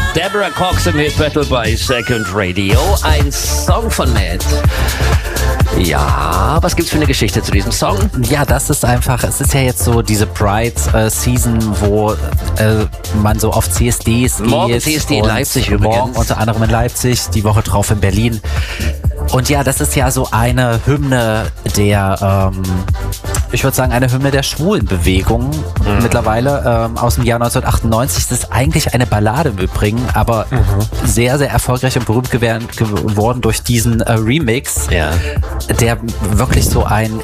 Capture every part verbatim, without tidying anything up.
Deborah Cox im Hit Battle bei Second Radio. Ein Song von Matt. Ja, was gibt's für eine Geschichte zu diesem Song? Ja, das ist einfach, es ist ja jetzt so diese Pride-Season, wo äh, man so auf C S Ds geht. Morgen C S D in Leipzig übrigens. Morgen unter anderem in Leipzig, die Woche drauf in Berlin. Und ja, das ist ja so eine Hymne der, ähm, ich würde sagen, eine Hymne der Schwulenbewegung mhm. mittlerweile ähm, aus dem Jahr neunzehnhundertachtundneunzig. Das ist eigentlich eine Ballade im Übrigen, aber mhm. sehr, sehr erfolgreich und berühmt geworden durch diesen äh, Remix, ja. der wirklich so ein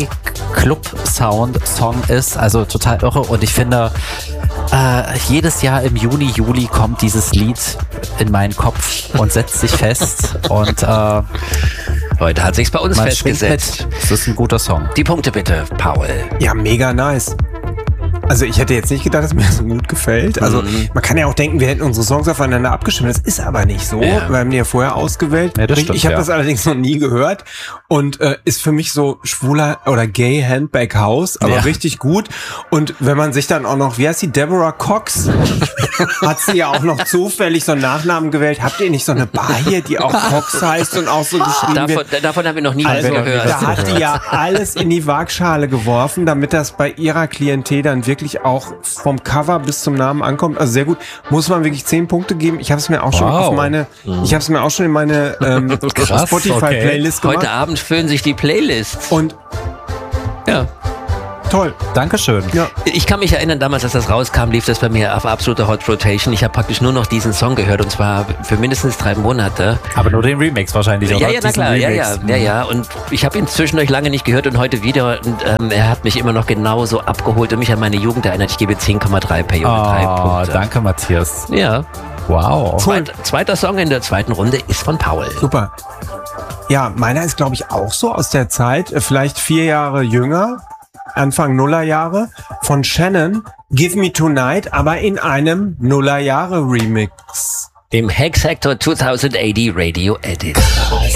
Gay-Club-Sound-Song ist, also total irre. Und ich finde, äh, jedes Jahr im Juni, Juli kommt dieses Lied in meinen Kopf und setzt sich fest und äh, heute hat sich's bei uns festgesetzt. Das ist ein guter Song. Die Punkte bitte, Paul. Ja, mega nice. Also ich hätte jetzt nicht gedacht, dass mir das so gut gefällt. Also Mhm. man kann ja auch denken, wir hätten unsere Songs aufeinander abgestimmt. Das ist aber nicht so. Ja. Wir haben die ja vorher ausgewählt. Ja, das ich stimmt, ich habe ja. das allerdings noch nie gehört und äh, ist für mich so schwuler oder Gay Handbag House, aber Ja. richtig gut. Und wenn man sich dann auch noch, wie heißt die, Deborah Cox, hat sie ja auch noch zufällig so einen Nachnamen gewählt. Habt ihr nicht so eine Bar hier, die auch Cox heißt und auch so geschrieben Davon, wird? davon habe ich noch nie Also, was gehört. da hat die ja alles in die Waagschale geworfen, damit das bei ihrer Klientel dann wirklich auch vom Cover bis zum Namen ankommt. Also sehr gut. Muss man wirklich zehn Punkte geben. Ich habe es mir auch schon Wow. auf meine, ich habe es mir auch schon in meine ähm, Krass, Spotify-Playlist gemacht. Heute Abend füllen sich die Playlists. Und Ja. toll. Dankeschön. Ja. Ich kann mich erinnern, damals, als das rauskam, lief das bei mir auf absoluter Hot Rotation. Ich habe praktisch nur noch diesen Song gehört und zwar für mindestens drei Monate. Aber nur den Remix wahrscheinlich. Ja, oder? ja, na Diesen klar, ja, ja, Remix. ja, ja. Und ich habe ihn zwischendurch lange nicht gehört und heute wieder. Und ähm, er hat mich immer noch genauso abgeholt und mich an meine Jugend erinnert. Ich gebe zehn Komma drei per Junge, drei Oh, Punkte. danke Matthias. Ja. Wow. Zweit, zweiter Song in der zweiten Runde ist von Paul. Super. Ja, meiner ist, glaube ich, auch so aus der Zeit, äh, vielleicht vier Jahre jünger, Anfang Nullerjahre, von Shannon, Give Me Tonight, aber in einem Nullerjahre-Remix. Im Hex Hector zweitausendachtzig Radio Edit.